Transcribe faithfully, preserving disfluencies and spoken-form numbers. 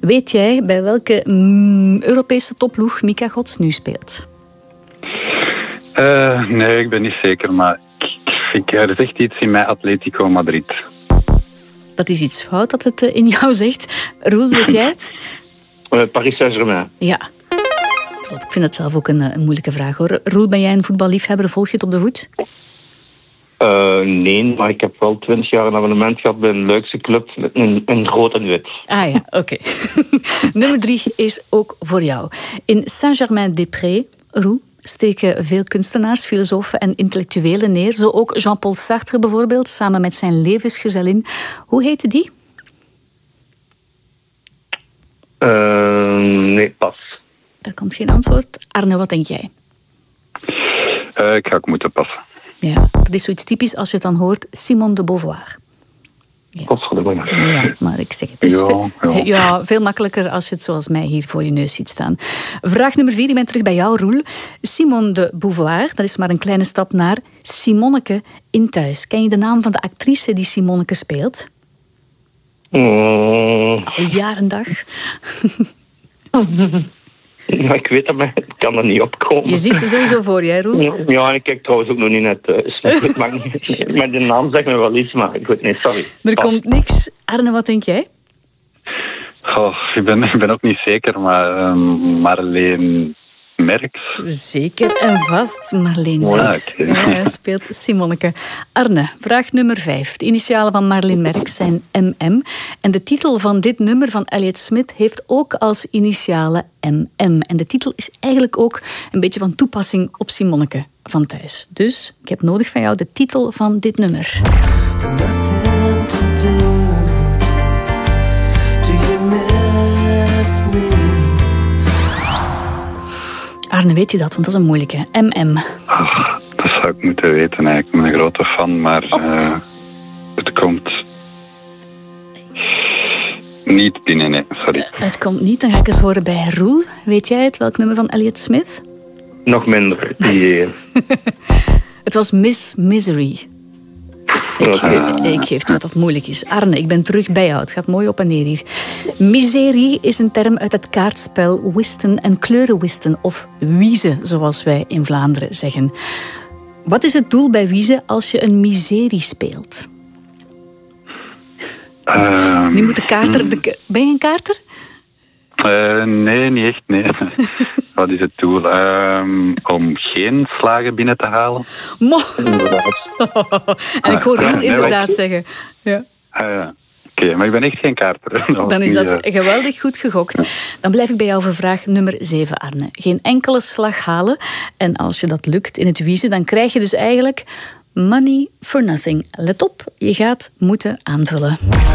Weet jij bij welke mm, Europese topploeg Mika Gods nu speelt? Uh, nee, ik ben niet zeker, maar ik, er zegt iets in mij Atletico Madrid. Dat is iets fout dat het in jou zegt. Roel, weet jij het? Uh, Paris Saint-Germain. Ja. Ik vind het zelf ook een, een moeilijke vraag, hoor. Roel, ben jij een voetballiefhebber? Volg je het op de voet? Uh, nee, maar ik heb wel twintig jaar een abonnement gehad bij een Luikse club in, in rood en wit. Ah ja, oké. Okay. Nummer drie is ook voor jou. In Saint-Germain-des-Prés, Roel, steken veel kunstenaars, filosofen en intellectuelen neer. Zo ook Jean-Paul Sartre bijvoorbeeld, samen met zijn levensgezellin. Hoe heette die? Uh, nee, pas. Daar komt geen antwoord. Arne, wat denk jij? Uh, ik ga ook moeten passen. Ja, dat is zoiets typisch als je het dan hoort. Simone de Beauvoir. Ja. Ja, maar ik zeg het. Het is ja, veel, ja. ja, veel makkelijker als je het zoals mij hier voor je neus ziet staan. Vraag nummer vier, ik ben terug bij jou, Roel. Simone de Beauvoir, dat is maar een kleine stap naar Simonneke in Thuis. Ken je de naam van de actrice die Simonneke speelt? Mm. Al jaar en dag. Ja, ik weet dat, maar ik kan er niet opkomen. Je ziet ze sowieso voor je, hè, Roel? Ja, en ik kijk trouwens ook nog niet naar thuis. Ik mag niet, maar de naam zegt me wel iets, maar goed, nee, sorry. Er komt niks. Arne, wat denk jij? Goh, ik, ben, ik ben ook niet zeker, maar um, Marleen Merks. Zeker en vast, Marleen Merks. Ja, okay. Ja, speelt Simonneke. Arne, vraag nummer vijf. De initialen van Marleen Merks zijn M M. En de titel van dit nummer van Elliott Smith heeft ook als initialen M M. En de titel is eigenlijk ook een beetje van toepassing op Simonneke van Thuis. Dus ik heb nodig van jou de titel van dit nummer. Nothing to do. Do you miss me? Arne, weet je dat? Want dat is een moeilijke. M M. Oh, dat zou ik moeten weten eigenlijk. Ik ben een grote fan, maar oh. uh, het komt niet binnen, nee. Sorry. Uh, het komt niet, dan ga ik eens horen bij Roel. Weet jij het, welk nummer van Elliott Smith? Nog minder. Die... Het was Miss Misery. Ik, ik geef toe dat het moeilijk is. Arne, ik ben terug bij jou. Het gaat mooi op en neer hier. Miserie is een term uit het kaartspel Wisten en kleurenwisten, of wiezen, zoals wij in Vlaanderen zeggen. Wat is het doel bij wiezen als je een miserie speelt? Um, nu moet de kaarter... De, ben je een kaarter? Uh, nee, niet echt, nee. Wat is het doel? Um, om geen slagen binnen te halen. Mo- en ik hoor Roel uh, inderdaad nee, zeggen. Ja. Uh, Oké, okay, maar ik ben echt geen kaarter. Dan is dat geweldig goed gegokt. Dan blijf ik bij jou voor vraag nummer zeven, Arne. Geen enkele slag halen. En als je dat lukt in het wiezen, dan krijg je dus eigenlijk money for nothing. Let op, je gaat moeten aanvullen.